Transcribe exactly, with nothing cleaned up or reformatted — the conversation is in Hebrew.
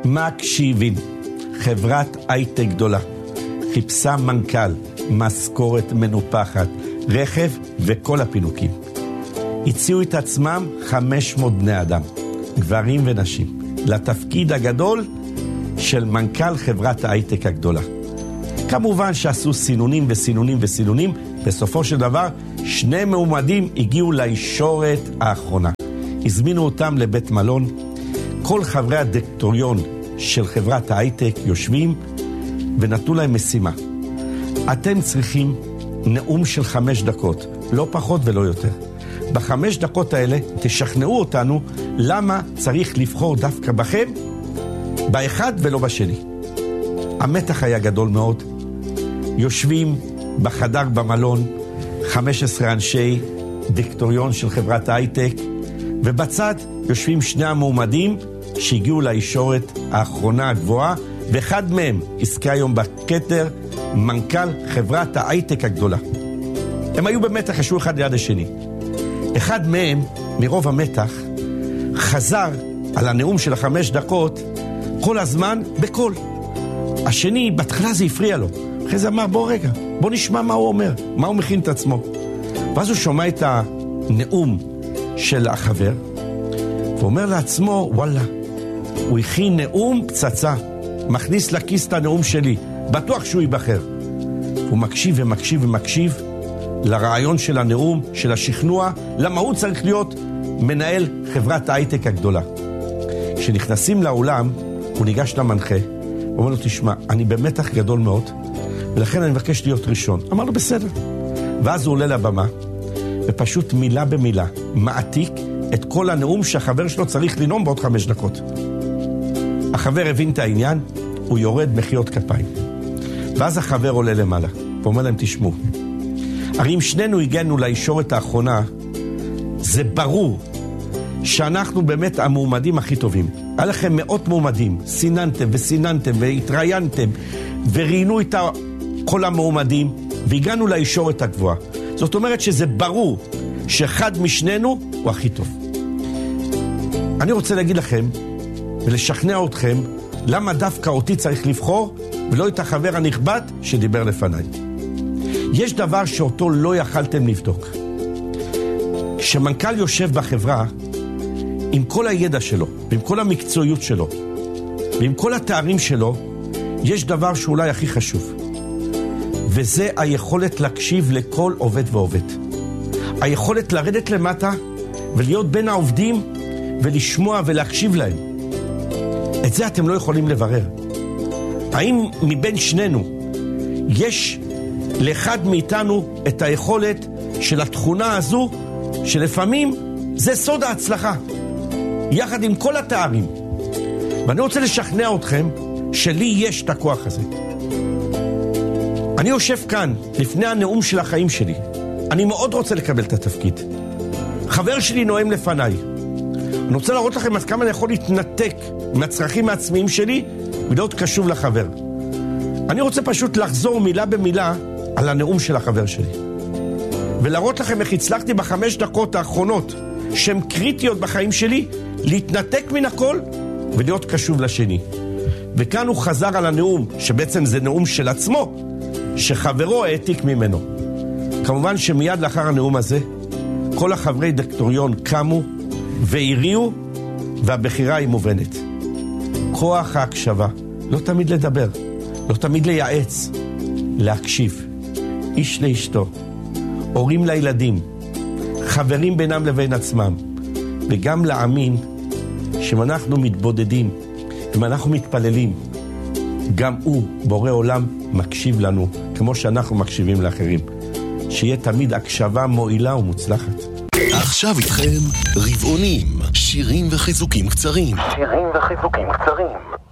מקשיבים. חברת הייטק גדולה חיפשה מנכ"ל, משכורת מנופחת, רכב וכל הפינוקים. הציעו את עצמם חמש מאות בני אדם, גברים ונשים, לתפקיד הגדול של מנכ"ל חברת ההייטק הגדולה. כמובן שעשו סינונים וסינונים וסינונים, בסופו של דבר שני מועמדים הגיעו לישורת האחרונה. הזמינו אותם לבית מלון, כל חברי הדירקטוריון של חברת ההייטק יושבים ונתנו להם משימה. אתם צריכים נאום של חמש דקות, לא פחות ולא יותר. בחמש דקות האלה תשכנעו אותנו למה צריך לבחור דווקא בכם, באחד ולא בשני. המתח היה גדול מאוד. יושבים בחדר במלון חמישה עשר אנשי דירקטוריון של חברת ההייטק, ובצד יושבים שני המועמדים שהגיעו לישורת האחרונה הגבוהה, ואחד מהם עסקה היום בכתר, מנכ"ל חברת ההייטק הגדולה. הם היו במתח, ישבו אחד ליד השני. אחד מהם, מרוב המתח, חזר על הנאום של החמש דקות כל הזמן בקול. השני, בהתחלה זה הפריע לו. אחרי זה אמר, בוא רגע, בוא נשמע מה הוא אומר, מה הוא מכין את עצמו. ואז הוא שומע את הנאום של החבר, ואומר לעצמו, וואלה, הוא הכין נאום פצצה, מכניס לכיס את הנאום שלי, בטוח שהוא ייבחר. הוא מקשיב ומקשיב ומקשיב לרעיון של הנאום, של השכנוע, למה הוא צריך להיות מנהל חברת ההייטק הגדולה. כשנכנסים לאולם, הוא ניגש למנחה, הוא אומר לו, תשמע, אני במתח גדול מאוד, ולכן אני מבקש להיות ראשון. אמר לו, בסדר. ואז הוא עולה לבמה, ופשוט מילה במילה, מעתיק את כל הנאום שהחבר שלו צריך לנאום בעוד חמש דקות. החבר הבין את העניין, הוא יורד מחיאות כפיים. ואז החבר עולה למעלה, ואומר להם, תשמעו, הרי אם שנינו הגענו לישורת האחרונה, זה ברור שאנחנו באמת המועמדים הכי טובים. היה לכם מאות מועמדים, סיננתם וסיננתם והתראיינתם, וראינו את כל המועמדים, והגענו לישורת הגבוהה. זאת אומרת שזה ברור שאחד משנינו הוא הכי טוב. אני רוצה להגיד לכם, ולשכנע אתכם, למה דווקא אותי צריך לבחור, ולא את החבר הנכבד שדיבר לפניי. יש דבר שאותו לא יכלתם לבדוק. כשמנכ"ל יושב בחברה, עם כל הידע שלו, ועם כל המקצועיות שלו, ועם כל התארים שלו, יש דבר שאולי הכי חשוב. וזה היכולת להקשיב לכל עובד ועובד. היכולת לרדת למטה, ולהיות בין העובדים, ולשמוע ולהקשיב להם. את זה אתם לא יכולים לברר. האם מבין שנינו, יש לאחד מאיתנו את היכולת של התכונה הזו, שלפעמים זה סוד ההצלחה, יחד עם כל התארים. ואני רוצה לשכנע אתכם שלי יש את הכוח הזה. אני יושב כאן לפני הנאום של החיים שלי. אני מאוד רוצה לקבל את התפקיד. חבר שלי נואם לפניי. אני רוצה להראות לכם עד כמה אני יכול להתנתק מהצרכים העצמיים שלי ולהיות קשוב לחבר. אני רוצה פשוט לחזור מילה במילה על הנאום של החבר שלי. ולהראות לכם איך הצלחתי בחמש דקות האחרונות שהן קריטיות בחיים שלי, להתנתק מן הכל ולהיות קשוב לשני. וכאן הוא חזר על הנאום, שבעצם זה נאום של עצמו, שחברו העתיק ממנו. כמובן שמיד לאחר הנאום הזה, כל החברי דירקטוריון קמו והריעו, והבחירה היא מובנת. כוח ההקשבה, לא תמיד לדבר, לא תמיד לייעץ, להקשיב. איש לאשתו, הורים לילדים, חברים בינם לבין עצמם, וגם להאמין שאם אנחנו מתבודדים, אם אנחנו מתפללים, גם הוא, בורא עולם, מקשיב לנו, כמו שאנחנו מקשיבים לאחרים. שיהיה תמיד הקשבה מועילה ומוצלחת. עכשיו איתכם רבעונים, שירים וחיזוקים קצרים. שירים וחיזוקים קצרים.